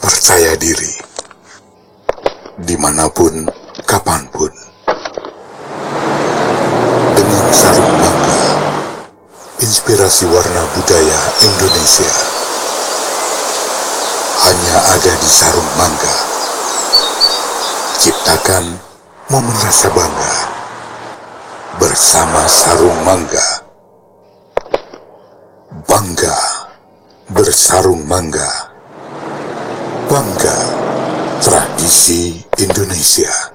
percaya diri, dimanapun, kapanpun. Dengan Sarung Mangga, inspirasi warna budaya Indonesia hanya ada di Sarung Mangga. Ciptakan momen rasa bangga bersama Sarung Mangga. Bangga bersarung mangga. Bangga tradisi Indonesia.